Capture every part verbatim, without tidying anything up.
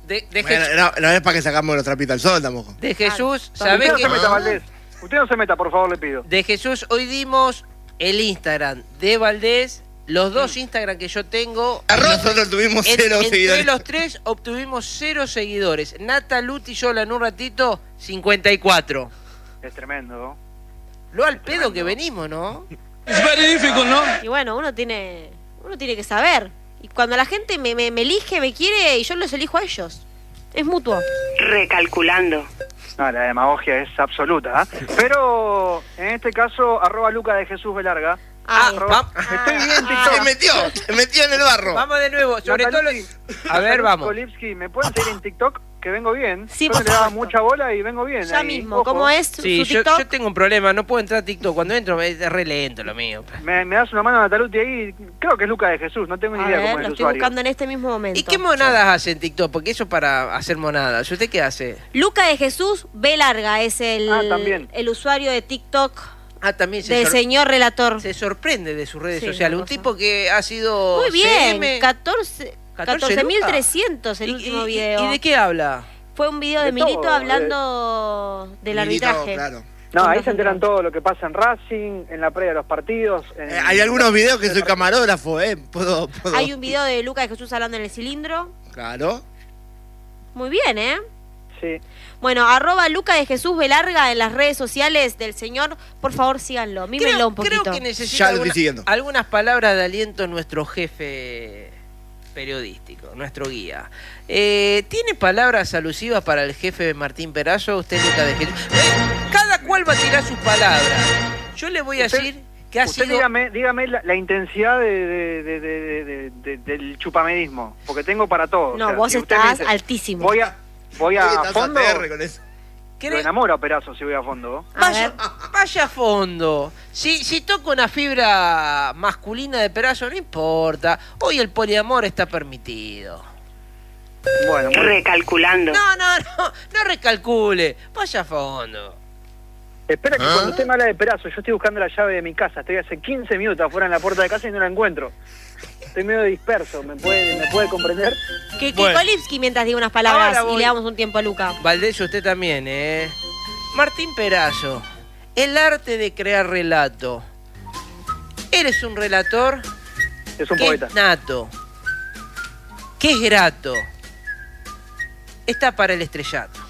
De, de bueno, Jesús, no, no es para que sacamos los trapitos al sol tampoco. de Jesús, Usted ¿sabés no que se meta, Valdés. Usted no se meta, por favor, le pido. de Jesús hoy dimos el Instagram de Valdés, los dos Instagram que yo tengo. Nosotros tuvimos En- cero entre seguidores. los tres obtuvimos cero seguidores. Nata, Luti y Yola en un ratito, cincuenta y cuatro. Es tremendo. Lo al pedo que venimos, ¿no? Y bueno, uno tiene, uno tiene que saber. Y cuando la gente me, me, me elige, me quiere, y yo los elijo a ellos. Es mutuo. Recalculando. No, la demagogia es absoluta. ¿eh? Pero, en este caso, arroba Luca de Jesús Velarga. Ah, Arroba- va- Estoy bien, Ah. Se TikTok. metió, se metió en el barro. Vamos de nuevo, sobre todo lo- Natalí, A ver, Natalí vamos. Kolipsky, ¿me pueden seguir en TikTok? Que vengo bien. Sí, yo por no le daba supuesto. mucha bola y vengo bien. Ya ahí. mismo, Ojo. ¿cómo es Sí, su yo, TikTok? yo tengo un problema, no puedo entrar a TikTok. Cuando entro es re lento lo mío. Me, me das una mano, Nataluti, ahí. Creo que es Luca de Jesús, no tengo ni A idea ver, cómo es lo el estoy usuario. buscando en este mismo momento. ¿Y qué monadas hace en TikTok? Porque eso para hacer monadas. ¿Usted qué hace? Luca de Jesús B larga es el, Ah, también. el usuario de TikTok Ah, también se, del sor- señor relator. se sorprende de sus redes Sí, sociales. una Un cosa. tipo que ha sido Muy bien, C M. catorce catorce mil trescientos el ¿Y- último y- video. ¿Y de qué habla? Fue un video de, De Milito todo, hablando del Milito, arbitraje. claro. No, ahí Con se enteran dos todo lo que pasa en Racing, en la previa de los partidos. en- Eh, hay algunos videos que soy camarógrafo, ¿eh? Puedo, puedo. Hay un video de Luca de Jesús hablando en el cilindro. Claro. Muy bien, ¿eh? Sí. Bueno, arroba Luca de Jesús Velarga en las redes sociales del señor. Por favor, síganlo, mímenlo Creo, un poquito. creo que necesita Ya lo alguna- estoy siguiendo. algunas palabras de aliento nuestro jefe periodístico, nuestro guía. Eh, ¿Tiene palabras alusivas para el jefe Martín Perazo? Usted, Luca de Jesús. Eh, cada cual va a tirar sus palabras. Yo le voy a Usted- decir que ha Usted sido... dígame, dígame la, la intensidad de, de- de- de- de- de- del chupamedismo, porque tengo para todo. No, O sea, vos si usted me estás dice, altísimo. Voy a, voy Oye, a estás fondo, A T R con eso. lo ¿Cree- enamoro a Perazo si voy a fondo. A Vaya, ver. vaya a fondo. Si, si toco una fibra masculina de Perazo, no importa. Hoy el poliamor está permitido. Bueno, muy bien. Recalculando. No, no, no, no recalcule. Vaya a fondo. Espera que ¿Ah? cuando usted me habla de Perazo, yo estoy buscando la llave de mi casa. Estoy hace quince minutos afuera en la puerta de casa y no la encuentro. Estoy medio disperso, ¿me puede, me puede comprender? Que, que Bueno. Kolipsky mientras diga unas palabras Ahora y voy. le damos un tiempo a Luca. Valdés, usted también, ¿eh? Martín Perazo, el arte de crear relato. Eres un relator Es un que poeta. es nato, que es grato. Está para el estrellato.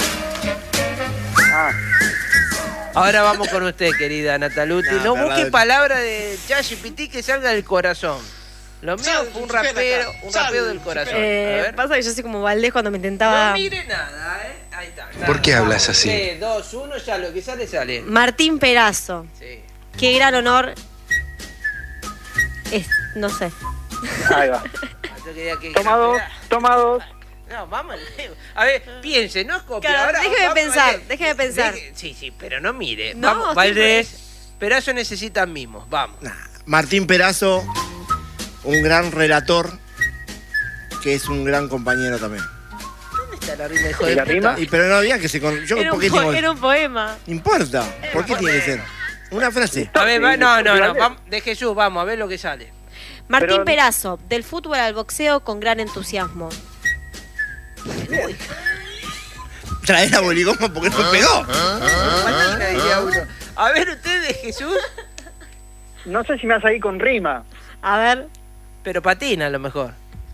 Ah, Ahora vamos con usted, querida Nataluti. No, No, perdón. busque palabra de ChatGPT que salga del corazón. Lo mío fue un rapero, un rapeo del corazón. A Eh, ver. pasa que yo soy como Valdés cuando me No intentaba... mire nada, ¿eh? Ahí está. ¿Por qué hablas así? tres, dos, uno, ya lo que sale, sale. Martín Perazo. Sí. Qué gran honor. Es, no sé. ahí va. Yo quería que- Toma dos, toma dos. No, vamos. A ver, piense, no es copia. Claro, Ahora, déjeme vamos, pensar, Valdés. déjeme pensar. Deje- sí, sí, pero no mire. No, vamos, sí, Valdés. Perazo necesita mimos, vamos. Nah, Martín Perazo, un gran relator, que es un gran compañero también. ¿Dónde está la rima, hijo ¿Y de la puta? rima? Y pero no diga que se con. Yo, Era ¿por un, qué po- tengo- era un poema. No importa. ¿Por qué tiene que ser? Una frase. A ver, va- no, no, no. Valdés. Vamos, de Jesús, vamos a ver lo que sale. Martín Pero- Perazo, del fútbol al boxeo con gran entusiasmo. Traer a Boligoma porque no pegó. Patina, diría uno. A ver, usted de Jesús, No sé si me vas ahí con rima. A ver. pero patina a lo mejor.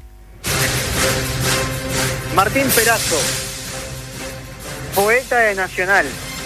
Martín Perazo, poeta de Nacional.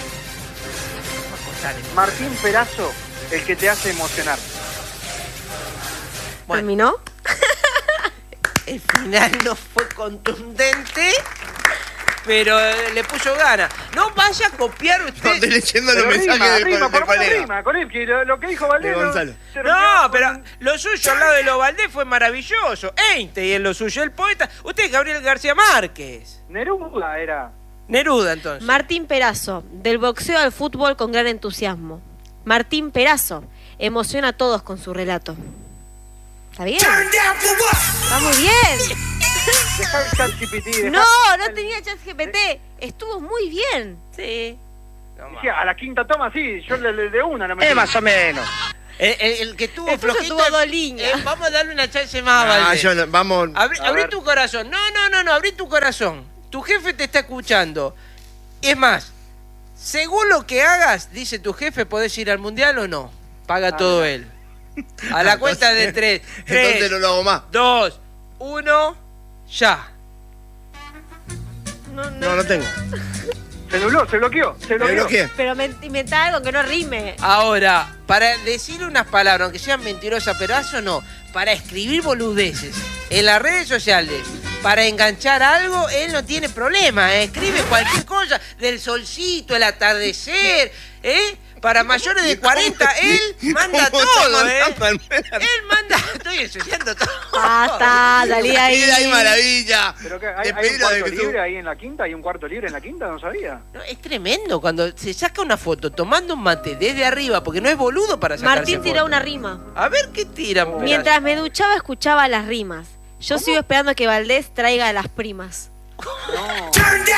Martín Perazo, el que te hace emocionar. Bueno. ¿Terminó? El final no fue contundente, pero eh, le puso ganas. No vaya a copiar No, usted. estoy leyendo los Pero mensajes rima, del, rima, del por favor, colega. rima, Kolipsky, lo, lo que dijo Valdés. De no- Gonzalo. terminó No, con- pero lo suyo al lado de lo Valdés fue maravilloso. Einstein es lo suyo, el poeta. Usted es Gabriel García Márquez. Neruda era. Neruda, entonces. Martín Perazo, del boxeo al fútbol con gran entusiasmo. Martín Perazo, emociona a todos con su relato. ¿Está bien? Está muy bien. Dejá el ChatGPT. dejá- No, no tenía chat G P T. Estuvo muy bien. Sí. No, Dije, a la quinta toma, sí, yo le, le- de una no me... Es más o menos. El, el, el que tuvo El tuyo flojito. tuvo dos líneas. Eh, vamos a darle una chance más a Ah, Valdés. yo no- vamos. Abrí, A abrí ver. tu corazón. No, no, no, no, abrí tu corazón. Tu jefe te está escuchando. Es más, según lo que hagas, dice tu jefe, ¿podés ir al mundial o no? Paga Ah, todo no. él. A la cuenta de tres. Entonces Tres, no lo hago más. dos, uno, ya. No, no, No, no tengo. Se nubló, se bloqueó, se ¿Me bloqueó. bloqueé? Pero me inventá algo que no rime. Ahora, para decir unas palabras, aunque sean mentirosas, pero eso no, para escribir boludeces en las redes sociales, para enganchar algo, él no tiene problema, ¿eh? Escribe cualquier cosa, del solcito, el atardecer, ¿eh? Para mayores de cuarenta, él manda ¿Cómo está todo, ¿eh? mandando al menos? Él manda, estoy ensuciando todo. Basta, salí ahí. Vida y maravilla. Pero que hay, hay un Despedila de cuarto que tú- libre ahí en la quinta, hay un cuarto libre en la quinta, no sabía. No, es tremendo cuando se saca una foto tomando un mate desde arriba, porque no es boludo para sacarse Martín tiró foto. una rima. A ver qué tira. Mientras me duchaba, escuchaba las rimas. Yo sigo esperando que Valdés traiga a las primas. No.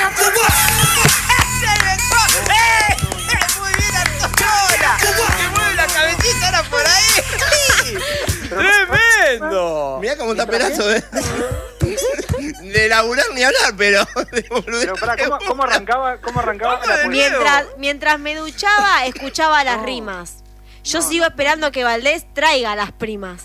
¡Eh! ¡Muy bien, Artola! ¡Me mueve la cabecita ahora por ahí! ¡Tremendo! Mirá cómo está Perazo, ¿eh? De laburar ni hablar, pero. De boludez. Pero pará, ¿cómo, cómo arrancaba? ¿Cómo arrancaba Vamos la de poesía? nuevo. Mientras, mientras me duchaba, escuchaba las No. rimas. Yo No, sigo esperando que Valdés traiga a las primas.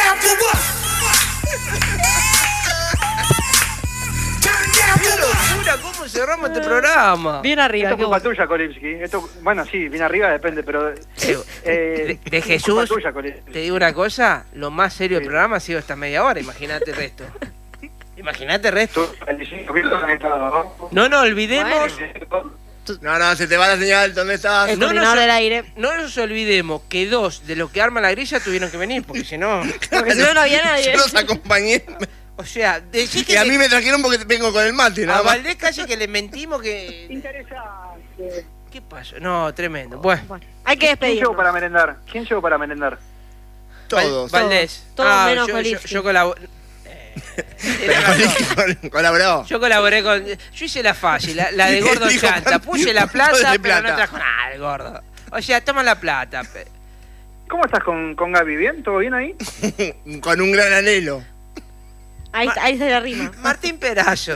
¡Qué locura! ¿Cómo cerramos este programa? Bien arriba. Esto qué es culpa bueno. tuya, Kolipsky. Esto, bueno, sí, bien arriba depende, pero... Eh, eh, de, de es Jesús, culpa tuya, Kolipsky. te digo una cosa, lo más serio del Sí. programa ha sido esta media hora, imagínate el resto. Imagínate el resto. Tú, el diecinueve que estás conectado, ¿no? No nos olvidemos, No, no, se te va la señal. ¿Dónde estás? El No, no, coordinador no. del aire. no nos olvidemos que dos de los que arman la grilla tuvieron que venir, porque si no... Porque si no, no había nadie. Yo los acompañé. O sea, decís que Y a le- mí me trajeron porque vengo con el mate, a nada más. Valdés casi que le mentimos que... Interesante. ¿Qué pasó? No, tremendo. Bueno, Bueno, hay que ¿Quién despedirnos. llegó para merendar? ¿Quién llegó para merendar? Todos. Val- Valdés. Todos Ah, menos yo, yo, Kolipsky. yo colaboré. Pero col- colaboró. Yo colaboré con. Yo hice la fácil, la, la de gordo Dijo, chanta. Puse la de plata, pero plata. no trajo nada el gordo. O sea, toma la plata. pe- ¿Cómo estás con, con Gaby? ¿Bien? ¿Todo bien ahí? Con un gran anhelo. Ahí, está- ahí se la rima. Martín Perazo.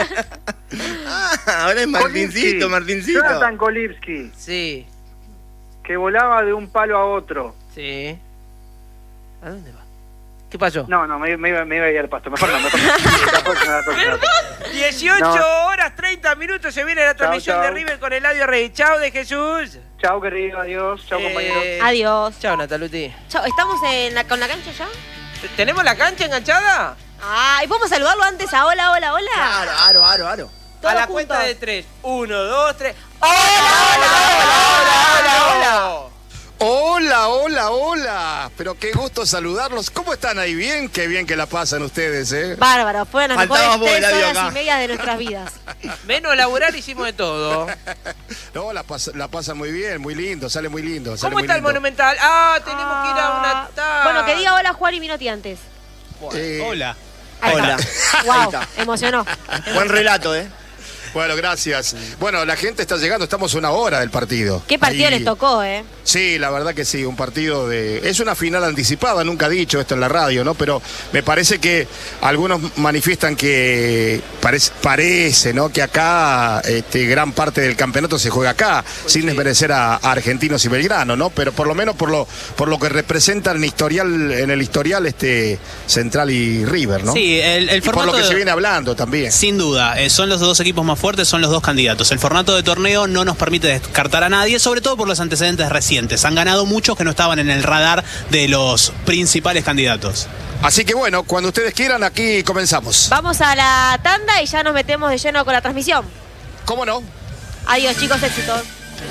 Ah, ahora es Martincito, Martincito. Jonathan Kolipsky, Sí, que volaba de un palo a otro. sí. ¿A dónde va? ¿Qué pasó? No, no, me, me, iba, me iba a ir al pasto. Mejor no, mejor no. La próxima, la próxima. dieciocho No. horas treinta minutos se viene la transmisión chau. de River con Eladio Rey. Chao de Jesús. Chao, querido. Adiós. Chao, Eh, compañeros. Adiós. Chao, Nataluti. Chao, ¿estamos en la, con la cancha ya? ¿Tenemos la cancha enganchada? Ah, ¿y podemos saludarlo antes a hola, hola, hola? Aro, aro, aro, aro. A Todos la juntos. cuenta de tres. Uno, dos, tres. ¡Hola, hola, hola, hola, hola! Hola, hola, hola. Pero qué gusto saludarlos. ¿Cómo están ahí? ¿Bien? Qué bien que la pasan ustedes, ¿eh? Bárbaro, fueron las Faltabas mejores vos, tres Eladio, horas acá. y media de nuestras vidas. Menos laburar hicimos de todo. No, la, pas- la pasan muy bien, muy lindo, sale muy lindo. Sale ¿Cómo muy está el lindo. Monumental? Ah, tenemos que ir a una Ah, ta- Bueno, que diga hola Juan y Minotti antes. Eh, Hola. Ahí Hola. está. Ahí Wow, está. emocionó. Buen relato, ¿eh? Bueno, gracias. Bueno, la gente está llegando, estamos a una hora del partido. ¿Qué partido Ahí- les tocó, eh? Sí, la verdad que sí, un partido de... Es una final anticipada, nunca he dicho esto en la radio, ¿no? Pero me parece que algunos manifiestan que parece, parece ¿no? Que acá este, gran parte del campeonato se juega acá, sin desmerecer a, a Argentinos y Belgrano, ¿no? Pero por lo menos por lo, por lo que representan en, historial, en el historial este, Central y River, ¿no? Sí, el, el Y por formato lo que de- se viene hablando también. Sin duda, eh, son los dos equipos más fuertes, son los dos candidatos. El formato de torneo no nos permite descartar a nadie, sobre todo por los antecedentes recientes. Han ganado muchos que no estaban en el radar de los principales candidatos. Así que bueno, cuando ustedes quieran, aquí comenzamos. Vamos a la tanda y ya nos metemos de lleno con la transmisión. ¿Cómo no? Adiós, chicos, éxitos.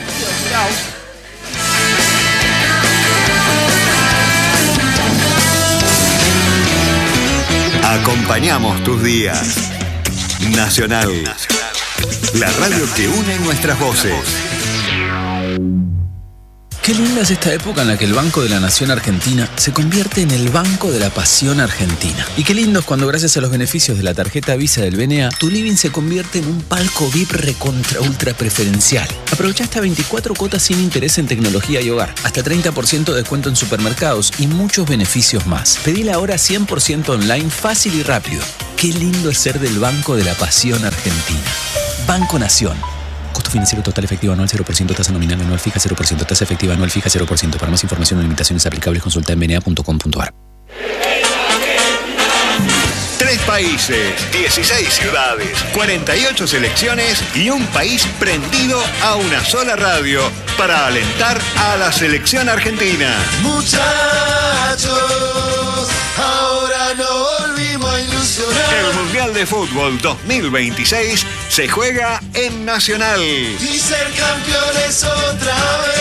Acompañamos tus días. Nacional. La radio que une nuestras voces. Qué linda es esta época en la que el Banco de la Nación Argentina se convierte en el Banco de la Pasión Argentina. Y qué lindo es cuando gracias a los beneficios de la tarjeta Visa del B N A, tu living se convierte en un palco V I P recontra ultra preferencial. Aprovecha hasta veinticuatro cuotas sin interés en tecnología y hogar, hasta treinta por ciento de descuento en supermercados y muchos beneficios más. Pedila ahora cien por ciento online, fácil y rápido. Qué lindo es ser del Banco de la Pasión Argentina. Banco Nación. Costo financiero total efectivo anual cero por ciento, tasa nominal anual fija cero por ciento, tasa efectiva anual fija cero por ciento. Para más información o limitaciones aplicables, consulta en b n a punto com punto a r. Tres países, dieciséis ciudades, cuarenta y ocho selecciones y un país prendido a una sola radio para alentar a la selección argentina. Muchachos, ahora no volvimos a ilusionar. El Mundial de Fútbol dos mil veintiséis se juega en Nacional. Y ser campeones otra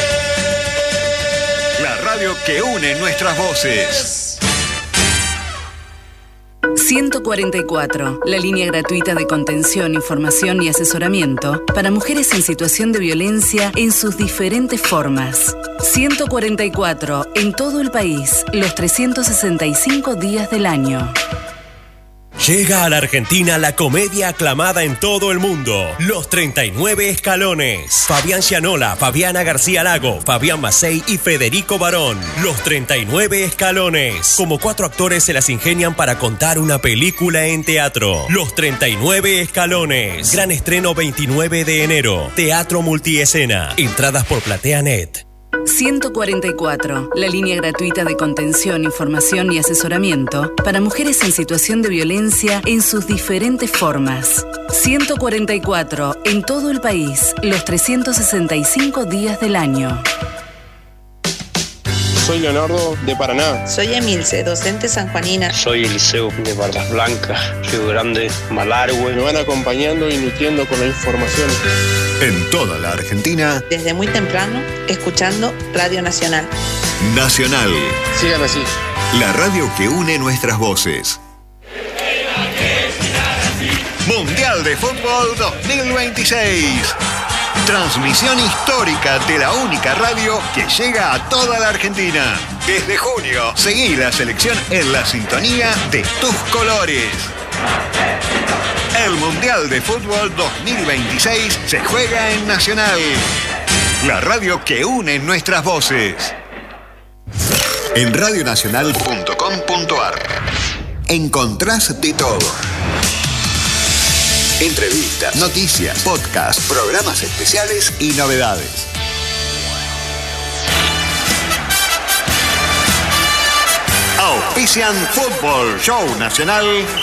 vez. La radio que une nuestras voces. ciento cuarenta y cuatro, la línea gratuita de contención, información y asesoramiento para mujeres en situación de violencia en sus diferentes formas. ciento cuarenta y cuatro, en todo el país, los trescientos sesenta y cinco días del año. Llega a la Argentina la comedia aclamada en todo el mundo, Los treinta y nueve Escalones. Fabián Gianola, Fabiana García Lago, Fabián Macei y Federico Barón. Los treinta y nueve Escalones. Como cuatro actores se las ingenian para contar una película en teatro. Los treinta y nueve Escalones. Gran estreno veintinueve de enero. Teatro multiescena. Entradas por PlateaNet. ciento cuarenta y cuatro, la línea gratuita de contención, información y asesoramiento para mujeres en situación de violencia en sus diferentes formas. ciento cuarenta y cuatro, en todo el país, los trescientos sesenta y cinco días del año. Soy Leonardo, de Paraná. Soy Emilce, docente sanjuanina. Soy Eliseo, de Barras Blancas, Río Grande, Malargüe. Me van acompañando y nutriendo con la información. En toda la Argentina. Desde muy temprano, escuchando Radio Nacional. Nacional. Sigan así. La radio que une nuestras voces. Mundial de Fútbol dos mil veintiséis. Transmisión histórica de la única radio que llega a toda la Argentina. Desde junio, seguí la selección en la sintonía de tus colores. El Mundial de Fútbol dos mil veintiséis se juega en Nacional. La radio que une nuestras voces. En radio nacional punto com punto a r encontrás de todo. Entrevistas, noticias, podcasts, programas especiales y novedades. Auspician Fútbol Show Nacional.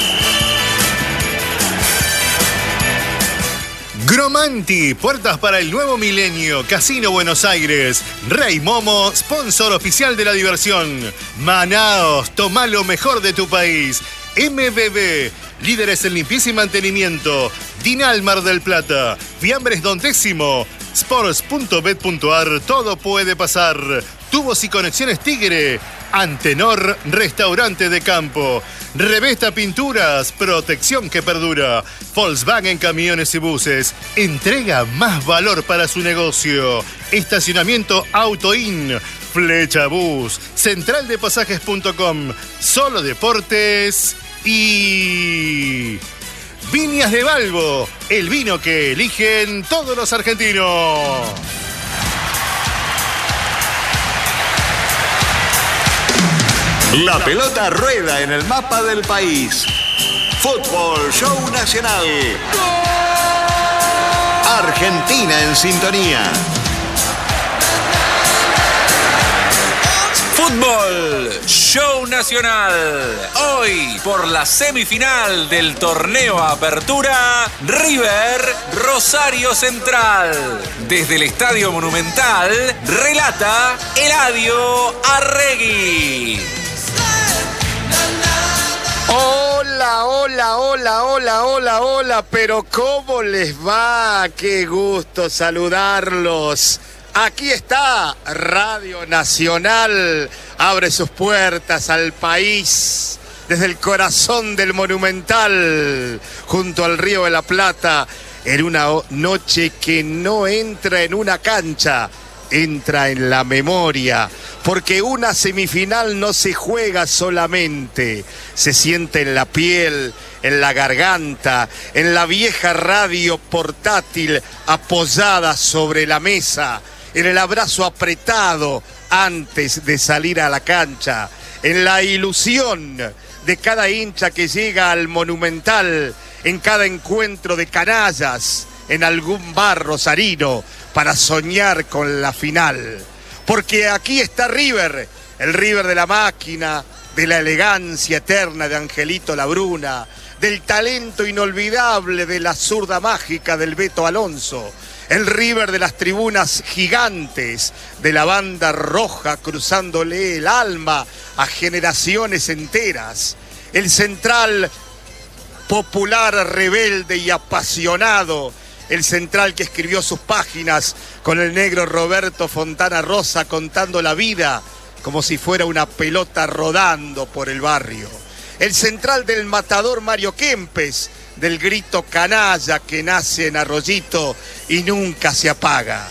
Gromanti, puertas para el nuevo milenio, Casino Buenos Aires. Rey Momo, sponsor oficial de la diversión. Manaos, toma lo mejor de tu país. M B B, líderes en limpieza y mantenimiento. Dinal Mar del Plata, Fiambres Don Décimo, sports punto bet punto a r, todo puede pasar. Tubos y conexiones Tigre, Antenor, restaurante de campo. Revesta Pinturas, protección que perdura. Volkswagen Camiones y Buses, entrega más valor para su negocio. Estacionamiento Autoin, Flecha Bus, central de pasajes punto com, Solo Deportes y Viñas de Balbo, el vino que eligen todos los argentinos. La pelota rueda en el mapa del país. Fútbol Show Nacional. Argentina en sintonía. Fútbol Show Nacional. Hoy, por la semifinal del torneo Apertura, River Rosario Central. Desde el Estadio Monumental, relata Eladio Arregui. Hola, hola, hola, hola, hola, hola, pero ¿cómo les va? Qué gusto saludarlos. Aquí está Radio Nacional, abre sus puertas al país desde el corazón del Monumental, junto al Río de la Plata, en una noche que no entra en una cancha, entra en la memoria, porque una semifinal no se juega solamente, se siente en la piel, en la garganta, en la vieja radio portátil apoyada sobre la mesa, en el abrazo apretado antes de salir a la cancha, en la ilusión de cada hincha que llega al Monumental, en cada encuentro de canallas, en algún bar rosarino, para soñar con la final. Porque aquí está River, el River de la máquina, de la elegancia eterna de Angelito Labruna, del talento inolvidable de la zurda mágica del Beto Alonso, el River de las tribunas gigantes, de la banda roja cruzándole el alma a generaciones enteras, el Central popular, rebelde y apasionado, el Central que escribió sus páginas con el negro Roberto Fontana Rosa contando la vida como si fuera una pelota rodando por el barrio. El Central del matador Mario Kempes, del grito canalla que nace en Arroyito y nunca se apaga.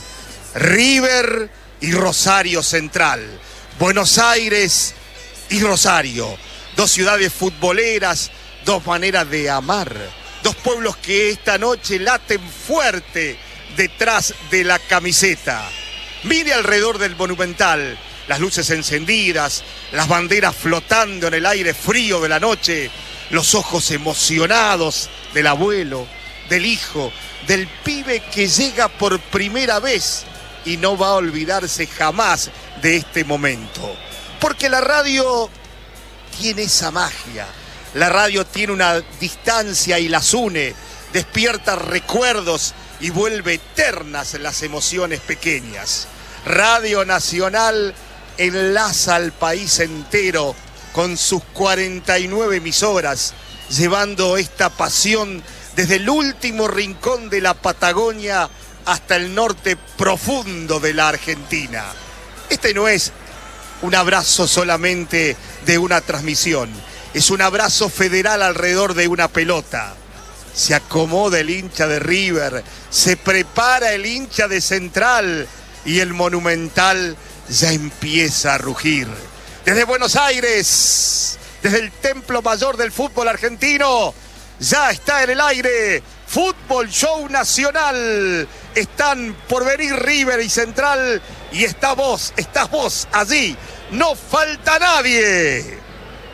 River y Rosario Central, Buenos Aires y Rosario, dos ciudades futboleras, dos maneras de amar, dos pueblos que esta noche laten fuerte detrás de la camiseta. Mire alrededor del Monumental, las luces encendidas, las banderas flotando en el aire frío de la noche, los ojos emocionados del abuelo, del hijo, del pibe que llega por primera vez y no va a olvidarse jamás de este momento. Porque la radio tiene esa magia. La radio tiene una distancia y las une, despierta recuerdos y vuelve eternas las emociones pequeñas. Radio Nacional enlaza al país entero con sus cuarenta y nueve emisoras, llevando esta pasión desde el último rincón de la Patagonia hasta el norte profundo de la Argentina. Este no es un abrazo solamente de una transmisión. Es un abrazo federal alrededor de una pelota. Se acomoda el hincha de River, se prepara el hincha de Central y el Monumental ya empieza a rugir. Desde Buenos Aires, desde el templo mayor del fútbol argentino, ya está en el aire Fútbol Show Nacional. Están por venir River y Central y está vos, estás vos allí. No falta nadie.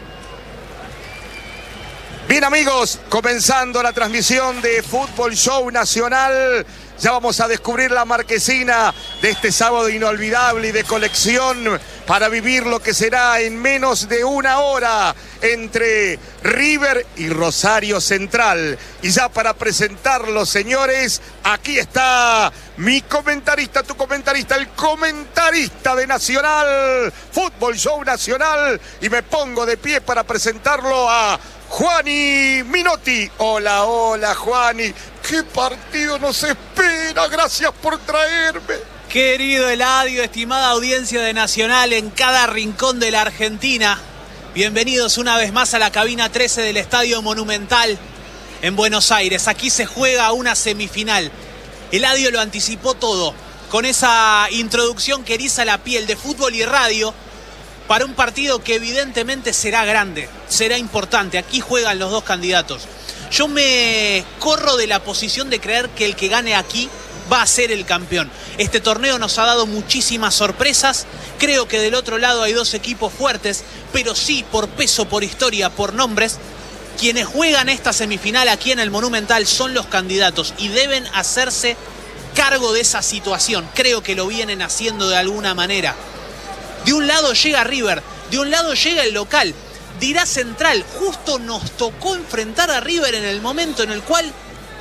Bien amigos, comenzando la transmisión de Fútbol Show Nacional, ya vamos a descubrir la marquesina de este sábado inolvidable y de colección para vivir lo que será en menos de una hora entre River y Rosario Central. Y ya para presentarlos, señores, aquí está mi comentarista, tu comentarista, el comentarista de Nacional, Fútbol Show Nacional, y me pongo de pie para presentarlo a Juani Minotti. Hola, hola, Juani. ¿Qué partido nos espera? Gracias por traerme. Querido Eladio, estimada audiencia de Nacional en cada rincón de la Argentina, bienvenidos una vez más a la cabina trece del Estadio Monumental en Buenos Aires. Aquí se juega una semifinal. Eladio lo anticipó todo con esa introducción que eriza la piel de fútbol y radio para un partido que evidentemente será grande, será importante. Aquí juegan los dos candidatos. Yo me corro de la posición de creer que el que gane aquí va a ser el campeón. Este torneo nos ha dado muchísimas sorpresas. Creo que del otro lado hay dos equipos fuertes, pero sí por peso, por historia, por nombres. Quienes juegan esta semifinal aquí en el Monumental son los candidatos y deben hacerse cargo de esa situación. Creo que lo vienen haciendo de alguna manera. De un lado llega River, de un lado llega el local. Dirá Central, justo nos tocó enfrentar a River en el momento en el cual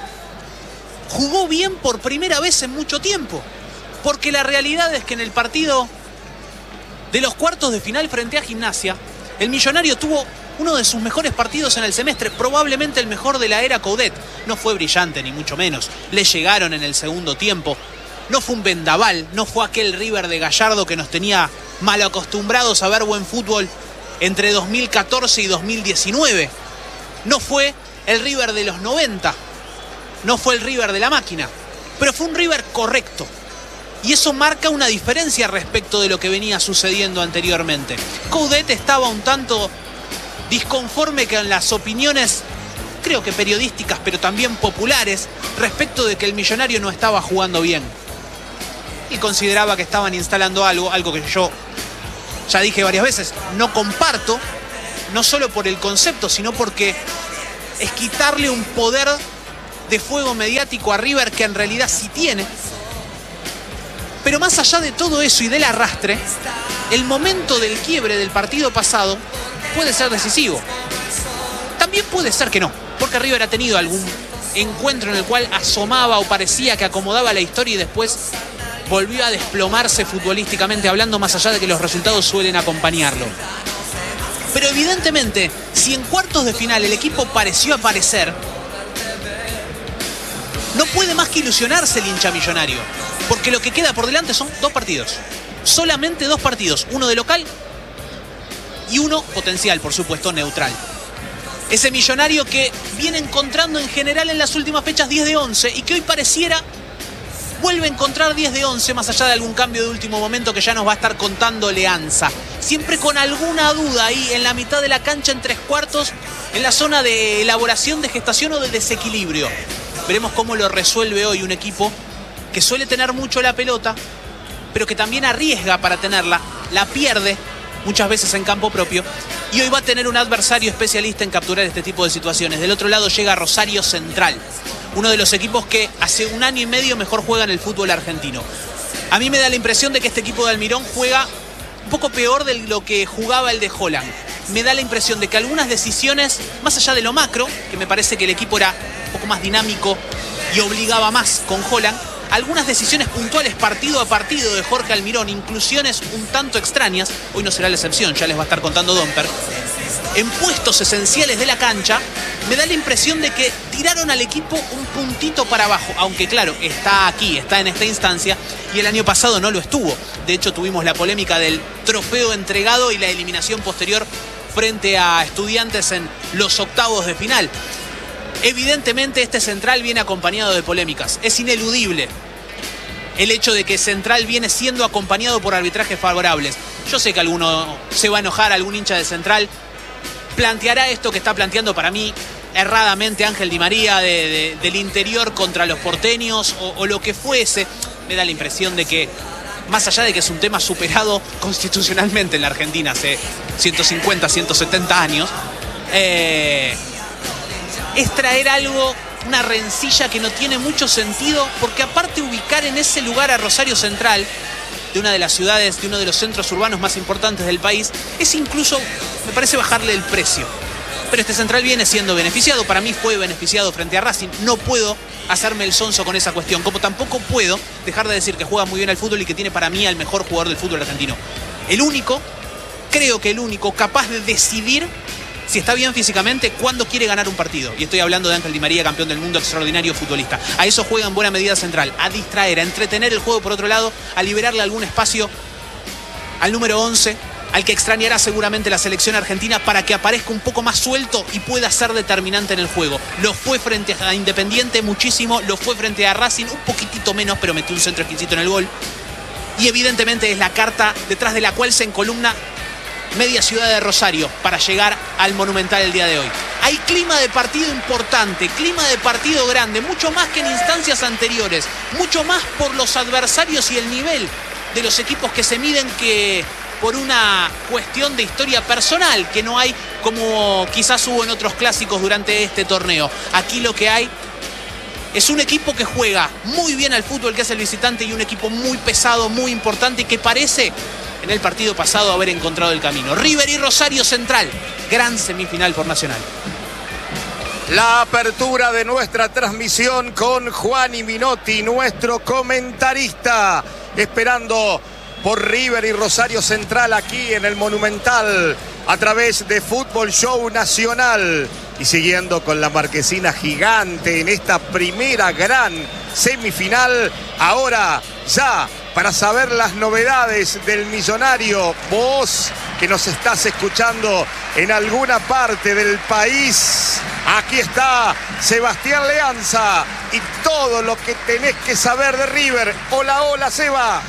jugó bien por primera vez en mucho tiempo. Porque la realidad es que en el partido de los cuartos de final frente a Gimnasia, el Millonario tuvo uno de sus mejores partidos en el semestre, probablemente el mejor de la era Coudet. No fue brillante, ni mucho menos. Le llegaron en el segundo tiempo. No fue un vendaval, no fue aquel River de Gallardo que nos tenía mal acostumbrados a ver buen fútbol entre dos mil catorce y dos mil diecinueve. No fue el River de los noventa. No fue el River de la máquina. Pero fue un River correcto. Y eso marca una diferencia respecto de lo que venía sucediendo anteriormente. Coudet estaba un tanto disconforme con las opiniones, creo que periodísticas, pero también populares, respecto de que el Millonario no estaba jugando bien. Y consideraba que estaban instalando algo, algo que yo ya dije varias veces, no comparto, no solo por el concepto, sino porque es quitarle un poder de fuego mediático a River que en realidad sí tiene. Pero más allá de todo eso y del arrastre, el momento del quiebre del partido pasado puede ser decisivo. También puede ser que no, porque River ha tenido algún encuentro en el cual asomaba o parecía que acomodaba la historia y después volvió a desplomarse futbolísticamente hablando, más allá de que los resultados suelen acompañarlo. Pero evidentemente, si en cuartos de final el equipo pareció aparecer, no puede más que ilusionarse el hincha millonario, porque lo que queda por delante son dos partidos. Solamente dos partidos, uno de local y uno potencial, por supuesto, neutral. Ese Millonario que viene encontrando en general en las últimas fechas diez de once y que hoy pareciera vuelve a encontrar diez de once, más allá de algún cambio de último momento que ya nos va a estar contando Leanza. Siempre con alguna duda ahí en la mitad de la cancha, en tres cuartos, en la zona de elaboración, de gestación o de desequilibrio. Veremos cómo lo resuelve hoy un equipo que suele tener mucho la pelota, pero que también arriesga para tenerla, la pierde muchas veces en campo propio, y hoy va a tener un adversario especialista en capturar este tipo de situaciones. Del otro lado llega Rosario Central, uno de los equipos que hace un año y medio mejor juega en el fútbol argentino. A mí me da la impresión de que este equipo de Almirón juega un poco peor de lo que jugaba el de Holland. Me da la impresión de que algunas decisiones, más allá de lo macro, que me parece que el equipo era un poco más dinámico y obligaba más con Holland, algunas decisiones puntuales partido a partido de Jorge Almirón, inclusiones un tanto extrañas, hoy no será la excepción, ya les va a estar contando Domper, en puestos esenciales de la cancha, me da la impresión de que tiraron al equipo un puntito para abajo, aunque claro, está aquí, está en esta instancia, y el año pasado no lo estuvo. De hecho, tuvimos la polémica del trofeo entregado y la eliminación posterior frente a Estudiantes en los octavos de final. Evidentemente este Central viene acompañado de polémicas. Es ineludible el hecho de que Central viene siendo acompañado por arbitrajes favorables. Yo sé que alguno se va a enojar, algún hincha de Central planteará esto que está planteando para mí erradamente Ángel Di María de, de, del interior contra los porteños o, o lo que fuese. Me da la impresión de que, más allá de que es un tema superado constitucionalmente en la Argentina hace ciento cincuenta, ciento setenta años, eh, es traer algo, una rencilla que no tiene mucho sentido, porque aparte ubicar en ese lugar a Rosario Central, de una de las ciudades, de uno de los centros urbanos más importantes del país, es incluso, me parece, bajarle el precio. Pero este Central viene siendo beneficiado, para mí fue beneficiado frente a Racing, no puedo hacerme el sonso con esa cuestión, como tampoco puedo dejar de decir que juega muy bien al fútbol y que tiene para mí al mejor jugador del fútbol argentino. El único, creo que el único capaz de decidir si está bien físicamente, cuándo quiere ganar un partido. Y estoy hablando de Ángel Di María, campeón del mundo, extraordinario futbolista. A eso juega en buena medida Central, a distraer, a entretener el juego por otro lado, a liberarle algún espacio al número once, al que extrañará seguramente la selección argentina para que aparezca un poco más suelto y pueda ser determinante en el juego. Lo fue frente a Independiente muchísimo, lo fue frente a Racing un poquitito menos, pero metió un centro exquisito en el gol. Y evidentemente es la carta detrás de la cual se encolumna media ciudad de Rosario para llegar al Monumental el día de hoy. Hay clima de partido importante, clima de partido grande, mucho más que en instancias anteriores, mucho más por los adversarios y el nivel de los equipos que se miden que por una cuestión de historia personal que no hay como quizás hubo en otros clásicos durante este torneo. Aquí lo que hay es un equipo que juega muy bien al fútbol, que es el visitante, y un equipo muy pesado, muy importante, que parece en el partido pasado haber encontrado el camino. River y Rosario Central, gran semifinal por Nacional. La apertura de nuestra transmisión con Juani Minotti, nuestro comentarista, esperando por River y Rosario Central aquí en el Monumental a través de Fútbol Show Nacional, y siguiendo con la marquesina gigante en esta primera gran semifinal. Ahora ya para saber las novedades del Millonario, vos que nos estás escuchando en alguna parte del país, aquí está Sebastián Leanza y todo lo que tenés que saber de River. Hola, hola, Seba.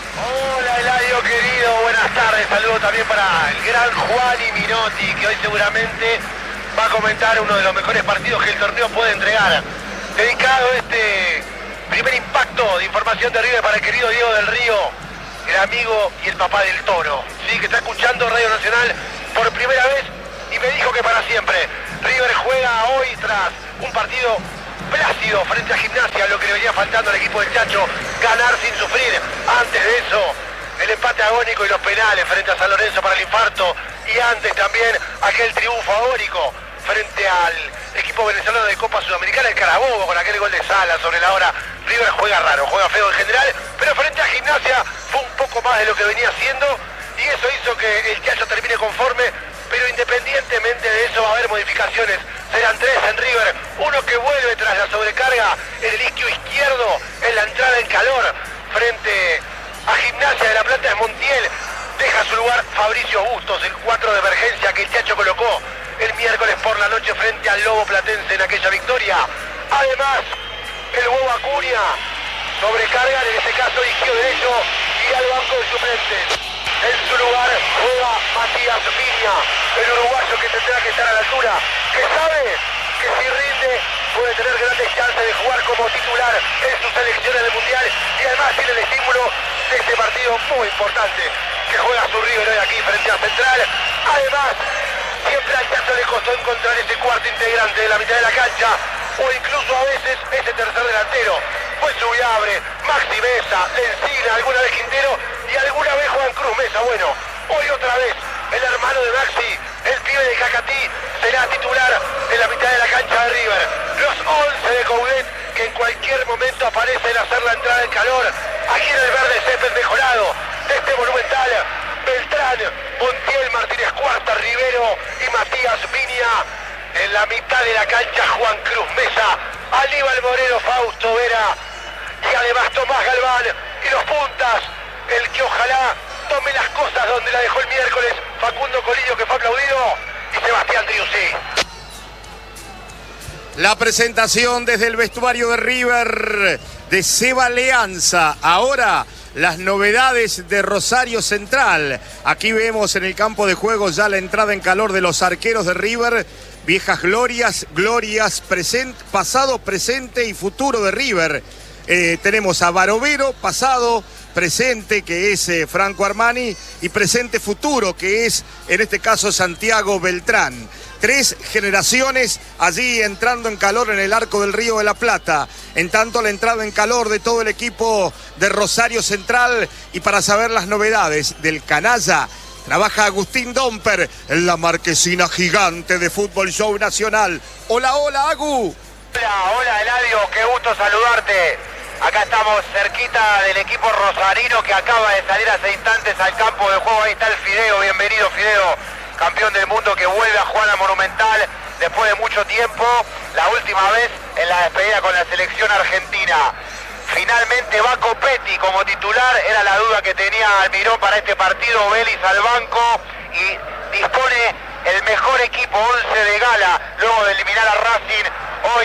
Hola Eladio querido, buenas tardes, saludos también para el gran Juani Minotti, que hoy seguramente va a comentar uno de los mejores partidos que el torneo puede entregar. Dedicado este primer impacto de información de River para el querido Diego del Río, el amigo y el papá del Toro, sí, que está escuchando Radio Nacional por primera vez y me dijo que para siempre. River juega hoy tras un partido plácido frente a Gimnasia, lo que le venía faltando al equipo del Chacho, ganar sin sufrir. Antes de eso, el empate agónico y los penales frente a San Lorenzo para el infarto, y antes también aquel triunfo agónico frente al equipo venezolano de Copa Sudamericana, el Carabobo, con aquel gol de Sala sobre la hora. River juega raro, juega feo en general, pero frente a Gimnasia fue un poco más de lo que venía haciendo, y eso hizo que el Chacho termine conforme. Pero independientemente de eso va a haber modificaciones. Serán tres en River. Uno que vuelve tras la sobrecarga en el isquio izquierdo en la entrada en calor frente a Gimnasia de La Plata es Montiel. Deja su lugar Fabricio Bustos, el cuatro de emergencia que el Chacho colocó el miércoles por la noche frente al Lobo Platense en aquella victoria. Además, el Huevo Acuña sobrecarga, en este caso isquio derecho, y al banco de suplentes. En su lugar juega Matías Viña, el uruguayo que tendrá que estar a la altura, que sabe que si rinde puede tener grandes chances de jugar como titular en sus selecciones del Mundial, y además tiene el estímulo de este partido muy importante que juega su River hoy aquí frente a Central. Además, siempre al Chacho le costó encontrar ese cuarto integrante de la mitad de la cancha, o incluso a veces ese tercer delantero. Fue Subiabre, Maxi Mesa, Lencina, alguna vez Quintero y alguna vez Juan Cruz Mesa. Bueno, hoy otra vez el hermano de Maxi, el pibe de Cacatí, será titular en la mitad de la cancha de River. Los once de Coudet, que en cualquier momento aparecen a hacer la entrada en calor aquí en el verde césped mejorado de este Monumental. Beltrán, Montiel, Martínez Cuarta, Rivero y Matías Viña. En la mitad de la cancha Juan Cruz Mesa, Aníbal Moreno, Fausto Vera y además Tomás Galván. Y los puntas, el que ojalá tome las cosas donde la dejó el miércoles, Facundo Colillo, que fue aplaudido, y Sebastián Driussi. La presentación desde el vestuario de River de Seba Leanza. Ahora las novedades de Rosario Central. Aquí vemos en el campo de juego ya la entrada en calor de los arqueros de River. Viejas glorias, glorias, presente, pasado, presente y futuro de River. Eh, tenemos a Barovero, pasado, presente, que es eh, Franco Armani, y presente futuro, que es, en este caso, Santiago Beltrán. Tres generaciones allí entrando en calor en el Arco del Río de la Plata. En tanto, la entrada en calor de todo el equipo de Rosario Central. Y para saber las novedades del canalla, trabaja Agustín Domper en la marquesina gigante de Fútbol Show Nacional. Hola, hola, Agu. Hola, hola, Eladio, qué gusto saludarte. Acá estamos cerquita del equipo rosarino que acaba de salir hace instantes al campo de juego. Ahí está el Fideo, bienvenido Fideo, campeón del mundo que vuelve a jugar al Monumental después de mucho tiempo, la última vez en la despedida con la selección argentina. Finalmente va Copetti como titular, era la duda que tenía Almirón para este partido. Vélez al banco y dispone el mejor equipo, once de gala, luego de eliminar a Racing. Hoy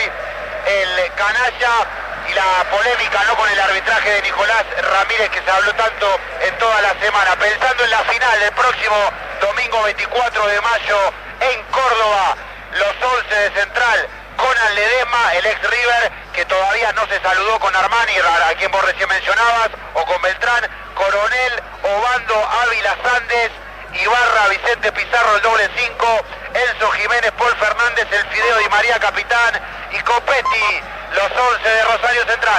el canalla y la polémica, ¿no?, con el arbitraje de Nicolás Ramírez, que se habló tanto en toda la semana. Pensando en la final del próximo domingo veinticuatro de mayo en Córdoba, los once de Central: Conan Ledesma, el ex River, que todavía no se saludó con Armani, a quien vos recién mencionabas, o con Beltrán; Coronel, Obando, Ávila, Sandes, Ibarra, Vicente Pizarro, el doble cinco; Enzo Jiménez, Paul Fernández, el Fideo Di María, capitán, y Copetti, los once de Rosario Central.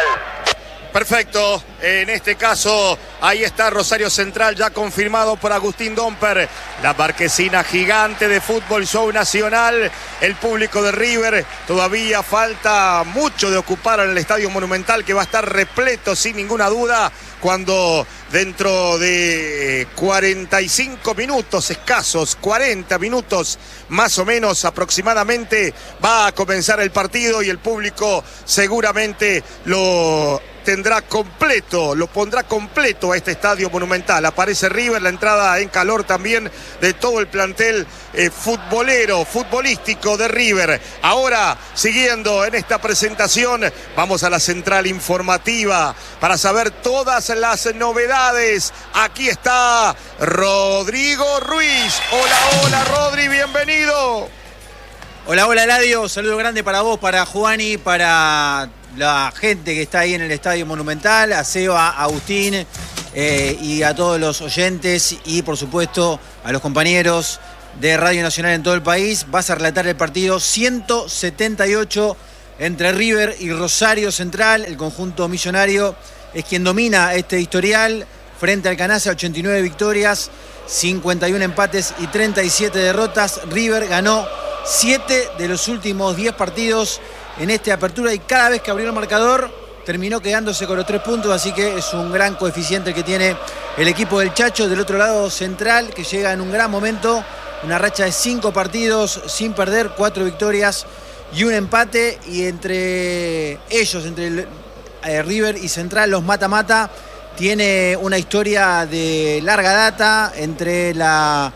Perfecto, en este caso ahí está Rosario Central ya confirmado por Agustín Domper, la marquesina gigante de Fútbol Show Nacional. El público de River, todavía falta mucho de ocupar en el Estadio Monumental, que va a estar repleto sin ninguna duda cuando dentro de cuarenta y cinco minutos escasos, cuarenta minutos más o menos aproximadamente, va a comenzar el partido y el público seguramente lo tendrá completo, lo pondrá completo a este estadio monumental. Aparece River, la entrada en calor también de todo el plantel eh, futbolero, futbolístico de River. Ahora, siguiendo en esta presentación, vamos a la central informativa para saber todas las novedades. Aquí está Rodrigo Ruiz. Hola, hola Rodri, bienvenido. Hola, hola Eladio, saludo grande para vos, para Juani, para la gente que está ahí en el Estadio Monumental, a Seba, a Agustín eh, y a todos los oyentes y por supuesto a los compañeros de Radio Nacional en todo el país. Vas a relatar el partido ciento setenta y ocho entre River y Rosario Central. El conjunto millonario es quien domina este historial frente al Canalla, ochenta y nueve victorias, cincuenta y uno empates y treinta y siete derrotas. River ganó siete de los últimos diez partidos en esta apertura y cada vez que abrió el marcador terminó quedándose con los tres puntos, así que es un gran coeficiente el que tiene el equipo del Chacho. Del otro lado, Central, que llega en un gran momento, una racha de cinco partidos sin perder, cuatro victorias y un empate, y entre ellos, entre el, eh, River y Central, los mata-mata, tiene una historia de larga data entre la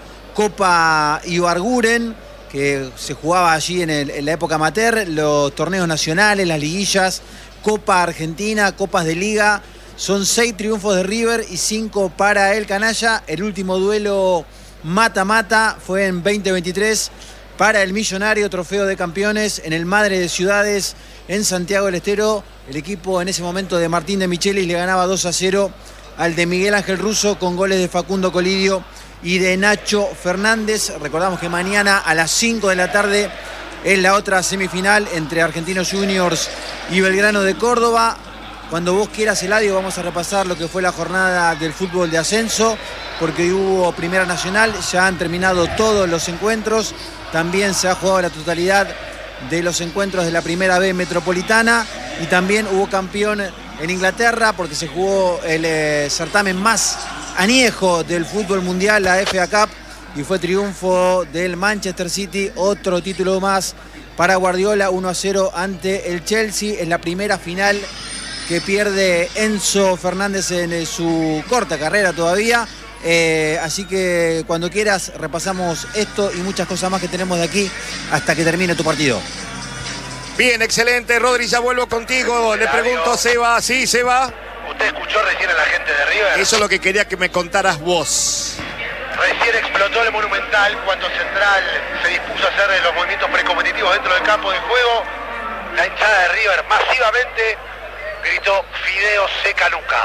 Copa Ibarguren, que se jugaba allí en, el, en la época amateur, los torneos nacionales, las liguillas, Copa Argentina, Copas de Liga. Son seis triunfos de River y cinco para el Canalla. El último duelo mata-mata fue en veinte veintitrés para el Millonario, trofeo de campeones en el Madre de Ciudades en Santiago del Estero. El equipo en ese momento de Martín de Michelis le ganaba dos a cero al de Miguel Ángel Russo con goles de Facundo Colidio y de Nacho Fernández. Recordamos que mañana a las cinco de la tarde es la otra semifinal entre Argentinos Juniors y Belgrano de Córdoba. Cuando vos quieras, Eladio, vamos a repasar lo que fue la jornada del fútbol de ascenso, porque hoy hubo Primera Nacional, ya han terminado todos los encuentros, también se ha jugado la totalidad de los encuentros de la Primera B Metropolitana y también hubo campeón en Inglaterra porque se jugó el eh, certamen más añejo del fútbol mundial, la F A Cup, y fue triunfo del Manchester City, otro título más para Guardiola, uno a cero ante el Chelsea. Es la primera final que pierde Enzo Fernández en su corta carrera todavía. Eh, así que cuando quieras repasamos esto y muchas cosas más que tenemos de aquí hasta que termine tu partido. Bien, excelente, Rodri, ya vuelvo contigo. Le pregunto a Seba, ¿sí, Seba? ¿Usted escuchó recién a la gente de River? Eso es lo que quería que me contaras vos. Recién explotó el Monumental cuando Central se dispuso a hacer los movimientos precompetitivos dentro del campo de juego. La hinchada de River masivamente gritó: Fideo seca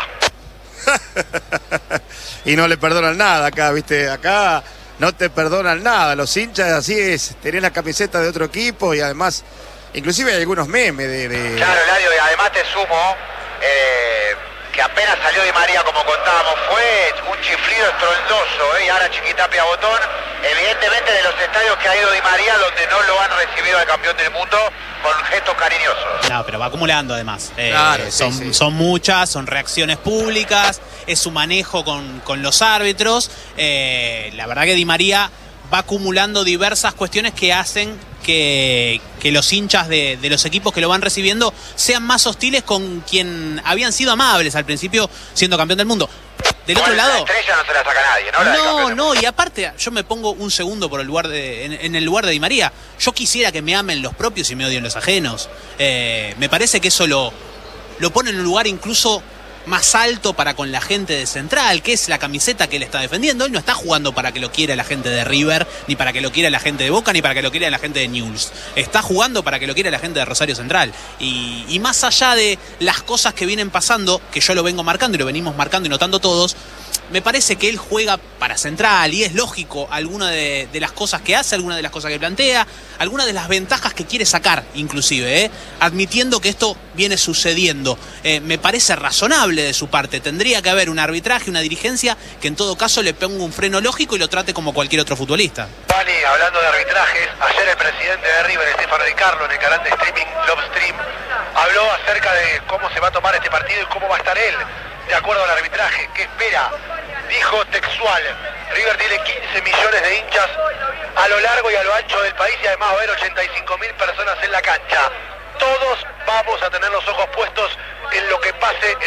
Luca. Y no le perdonan nada acá, ¿viste? Acá no te perdonan nada. Los hinchas, así es, tenés la camiseta de otro equipo y además, inclusive hay algunos memes de... de... Claro, Eladio, y además te sumo eh, que apenas salió Di María, como contábamos, fue un chiflido estruendoso, ¿eh? Y ahora Chiquitapia Botón, evidentemente de los estadios que ha ido Di María, donde no lo han recibido al campeón del mundo con gestos cariñosos. No, pero va acumulando además. Eh, claro, sí, son, sí. son muchas, son reacciones públicas, es su manejo con, con los árbitros. Eh, la verdad que Di María va acumulando diversas cuestiones que hacen que, que los hinchas de, de los equipos que lo van recibiendo sean más hostiles con quien habían sido amables al principio siendo campeón del mundo. Del otro lado... La estrella no se la saca nadie, ¿no? La del No, campeón. no, y aparte, yo me pongo un segundo por el lugar de, en, en el lugar de Di María. Yo quisiera que me amen los propios y me odien los ajenos. Eh, me parece que eso lo, lo pone en un lugar incluso más alto para con la gente de Central, que es la camiseta que él está defendiendo. Él no está jugando para que lo quiera la gente de River, ni para que lo quiera la gente de Boca, ni para que lo quiera la gente de Newell's. Está jugando para que lo quiera la gente de Rosario Central. Y, y más allá de las cosas que vienen pasando, que yo lo vengo marcando y lo venimos marcando y notando todos, me parece que él juega para Central y es lógico alguna de, de las cosas que hace, alguna de las cosas que plantea, alguna de las ventajas que quiere sacar inclusive, ¿eh? admitiendo que esto viene sucediendo. Eh, me parece razonable de su parte. Tendría que haber un arbitraje, una dirigencia que en todo caso le ponga un freno lógico y lo trate como cualquier otro futbolista. Vale, hablando de arbitrajes, ayer el presidente de River, Estefano Di Carlo, en el canal de streaming Lobstream, habló acerca de cómo se va a tomar este partido y cómo va a estar él de acuerdo al arbitraje. ¿Qué espera? Dijo textual: River tiene quince millones de hinchas a lo largo y a lo ancho del país y además va a haber ochenta y cinco mil personas en la cancha. Todos vamos a tener los ojos puestos en lo que pase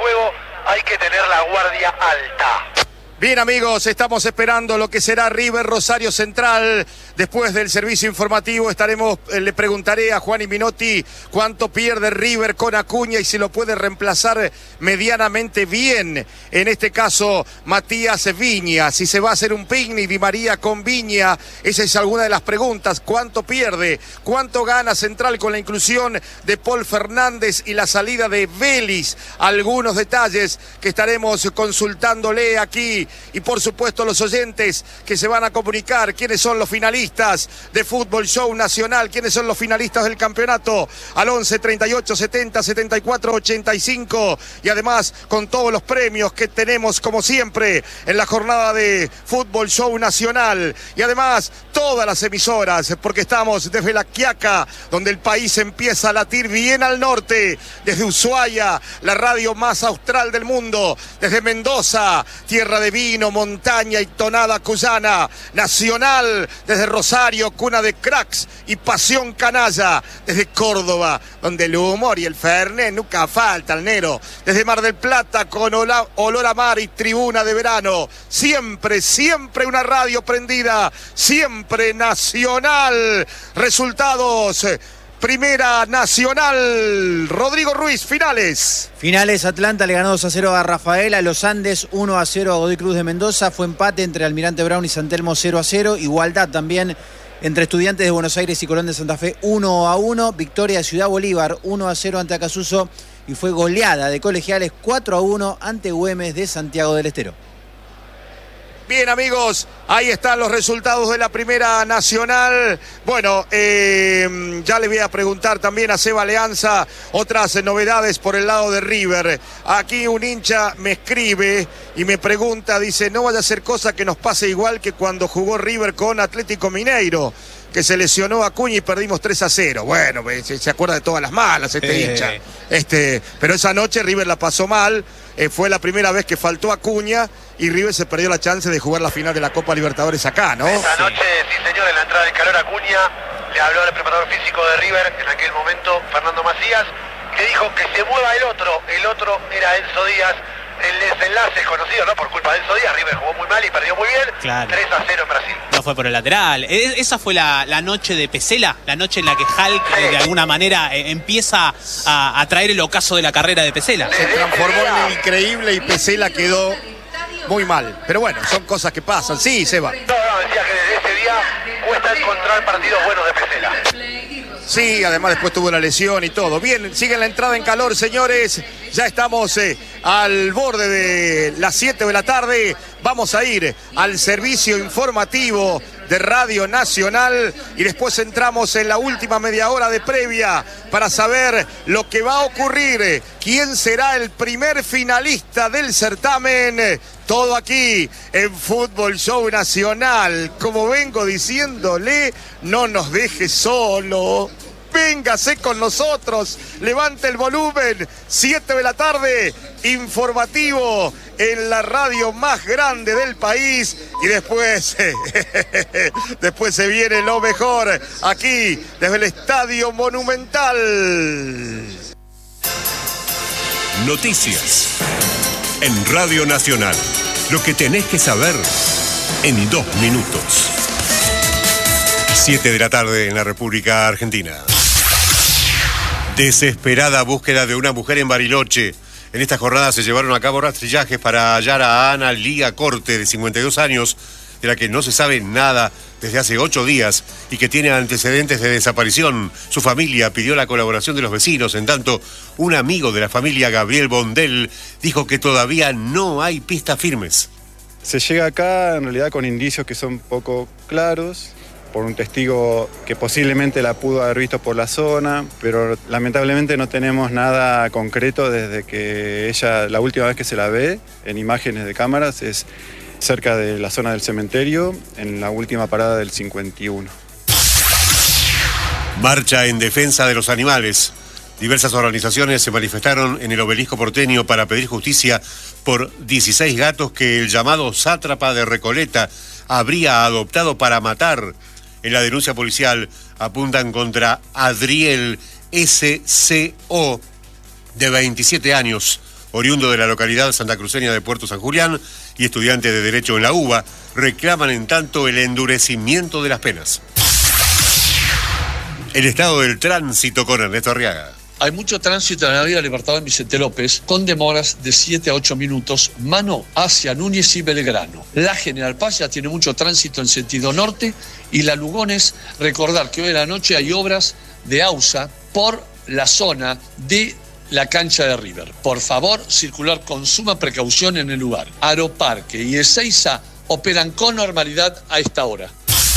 juego hay que tener la guardia alta. Bien, amigos, estamos esperando lo que será River Rosario Central. Después del servicio informativo estaremos, eh, le preguntaré a Juan y Minotti cuánto pierde River con Acuña y si lo puede reemplazar medianamente bien. En este caso, Matías Viña. Si se va a hacer un picnic Di María con Viña, esa es alguna de las preguntas. ¿Cuánto pierde? ¿Cuánto gana Central con la inclusión de Paul Fernández y la salida de Vélez? Algunos detalles que estaremos consultándole aquí. Y por supuesto los oyentes que se van a comunicar, quiénes son los finalistas de Fútbol Show Nacional, quiénes son los finalistas del campeonato, al once, treinta y ocho, setenta, setenta y cuatro, ochenta y cinco, y además con todos los premios que tenemos como siempre en la jornada de Fútbol Show Nacional, y además todas las emisoras, porque estamos desde La Quiaca, donde el país empieza a latir bien al norte, desde Ushuaia, la radio más austral del mundo, desde Mendoza, tierra de vino, montaña y tonada cuyana, Nacional, desde Rosario, cuna de cracks y pasión canalla, desde Córdoba, donde el humor y el fernet nunca faltan, Nero, desde Mar del Plata, con ola, olor a mar y tribuna de verano, siempre, siempre una radio prendida, siempre nacional. Resultados: Primera Nacional, Rodrigo Ruiz, finales. Finales, Atlanta le ganó dos a cero a Rafaela, Los Andes uno a cero a Godoy Cruz de Mendoza, fue empate entre Almirante Brown y San Telmo cero a cero, igualdad también entre Estudiantes de Buenos Aires y Colón de Santa Fe uno a uno, victoria de Ciudad Bolívar uno a cero ante Acasuso y fue goleada de Colegiales cuatro a uno ante Güemes de Santiago del Estero. Bien, amigos, ahí están los resultados de la Primera Nacional. Bueno, eh, ya le voy a preguntar también a Seba Leanza otras novedades por el lado de River. Aquí un hincha me escribe y me pregunta, dice, no vaya a ser cosa que nos pase igual que cuando jugó River con Atlético Mineiro, que se lesionó a Acuña y perdimos tres a cero. Bueno, se, se acuerda de todas las malas este eh. hincha. Este, pero esa noche River la pasó mal. Eh, fue la primera vez que faltó Acuña y River se perdió la chance de jugar la final de la Copa Libertadores acá, ¿no? Esa noche, sí señor, en la entrada de calor Acuña, le habló al preparador físico de River en aquel momento, Fernando Macías, y le dijo que se mueva el otro. El otro era Enzo Díaz. El desenlace es conocido, ¿no? Por culpa de Enzo Díaz, River jugó muy mal y perdió muy bien. Claro. tres a cero en Brasil. No fue por el lateral. E- esa fue la, la noche de Pesela, la noche en la que Hulk sí. eh, de alguna manera eh, empieza a, a traer el ocaso de la carrera de Pesela. Se transformó en increíble y Pesela quedó muy mal. Pero bueno, son cosas que pasan. Sí, Seba. No, no, decía que desde ese día cuesta encontrar partidos buenos de Pesela. Sí, además después tuvo una lesión y todo. Bien, sigue la entrada en calor, señores. Ya estamos eh, al borde de las siete de la tarde. Vamos a ir al servicio informativo de Radio Nacional y después entramos en la última media hora de previa para saber lo que va a ocurrir. ¿Quién será el primer finalista del certamen? Todo aquí en Fútbol Show Nacional. Como vengo diciéndole, no nos deje solo. Véngase con nosotros, levante el volumen, siete de la tarde, informativo en la radio más grande del país y después, después se viene lo mejor aquí desde el Estadio Monumental. Noticias en Radio Nacional, lo que tenés que saber en dos minutos. siete de la tarde en la República Argentina. Desesperada búsqueda de una mujer en Bariloche. En esta jornada se llevaron a cabo rastrillajes para hallar a Ana Liga Corte, de cincuenta y dos años, de la que no se sabe nada desde hace ocho días y que tiene antecedentes de desaparición. Su familia pidió la colaboración de los vecinos. En tanto, un amigo de la familia, Gabriel Bondel, dijo que todavía no hay pistas firmes. Se llega acá en realidad con indicios que son poco claros, por un testigo que posiblemente la pudo haber visto por la zona, pero lamentablemente no tenemos nada concreto desde que ella, la última vez que se la ve en imágenes de cámaras, es cerca de la zona del cementerio, en la última parada del cincuenta y uno. Marcha en defensa de los animales. Diversas organizaciones se manifestaron en el Obelisco porteño para pedir justicia por dieciséis gatos que el llamado sátrapa de Recoleta habría adoptado para matar. En la denuncia policial apuntan contra Adriel S C O, de veintisiete años, oriundo de la localidad santacruceña de Puerto San Julián y estudiante de Derecho en la UBA, reclaman en tanto el endurecimiento de las penas. El estado del tránsito con Ernesto Arriaga. Hay mucho tránsito en la avenida Libertador Vicente López, con demoras de siete a ocho minutos, mano hacia Núñez y Belgrano. La General Paz ya tiene mucho tránsito en sentido norte, y la Lugones, recordar que hoy en la noche hay obras de AUSA por la zona de la cancha de River. Por favor, circular con suma precaución en el lugar. Aeroparque y Ezeiza operan con normalidad a esta hora.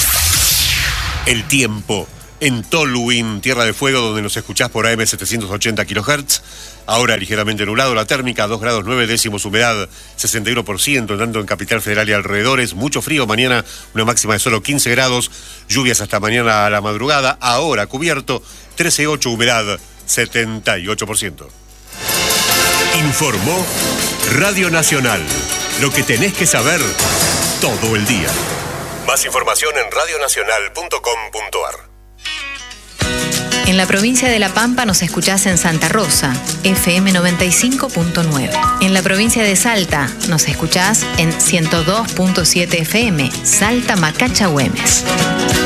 El tiempo. En Tolwyn, Tierra de Fuego, donde nos escuchás por A M setecientos ochenta kilohertz. Ahora ligeramente nublado, la térmica dos grados nueve décimos, humedad sesenta y uno por ciento, tanto en Capital Federal y alrededores. Mucho frío, mañana una máxima de solo quince grados, lluvias hasta mañana a la madrugada. Ahora cubierto, trece coma ocho, humedad setenta y ocho por ciento. Informó Radio Nacional. Lo que tenés que saber todo el día. Más información en radio nacional punto com punto a r. En la provincia de La Pampa nos escuchás en Santa Rosa, F M noventa y cinco punto nueve. En la provincia de Salta nos escuchás en ciento dos punto siete F M, Salta Macacha Güemes.